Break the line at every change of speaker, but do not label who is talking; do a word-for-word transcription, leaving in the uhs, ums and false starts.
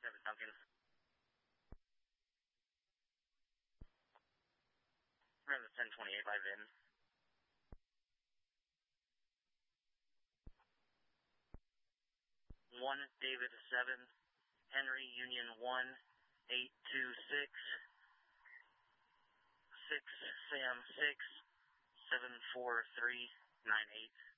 Seven Duncan. Around the ten twenty-eight by Vin. One David seven, Henry Union one, eight two six, six Sam six, seven four three nine eight.